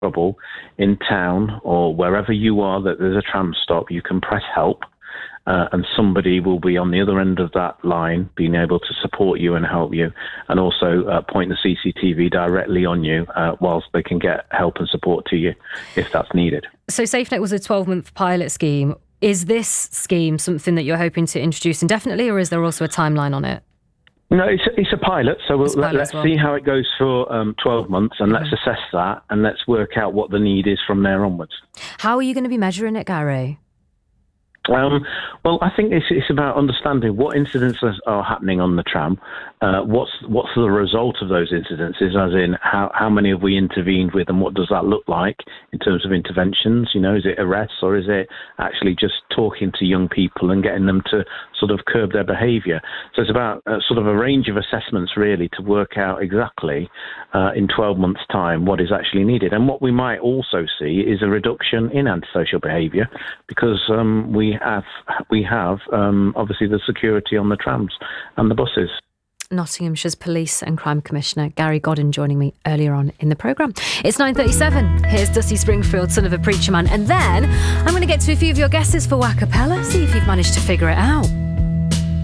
trouble in town or wherever you are that there's a tram stop, you can press help. And somebody will be on the other end of that line being able to support you and help you, and also point the CCTV directly on you whilst they can get help and support to you if that's needed. So SafeNet was a 12-month pilot scheme. Is this scheme something that you're hoping to introduce indefinitely, or is there also a timeline on it? No, it's a pilot, so let's see how it goes for 12 months, and let's assess that, and let's work out what the need is from there onwards. How are you going to be measuring it, Gary? Well, I think it's about understanding what incidents are happening on the tram, what's the result of those incidences, as in how many have we intervened with, and what does that look like in terms of interventions? You know, is it arrests, or is it actually just talking to young people and getting them to sort of curb their behaviour? So it's about sort of a range of assessments really to work out exactly in 12 months' time what is actually needed. And what we might also see is a reduction in antisocial behaviour, because we have obviously the security on the trams and the buses. Nottinghamshire's Police and Crime Commissioner Gary Godden joining me earlier on in the programme. It's 9:37. Here's Dusty Springfield, Son of a Preacher Man. And then I'm going to get to a few of your guesses for Wacapella, see if you've managed to figure it out.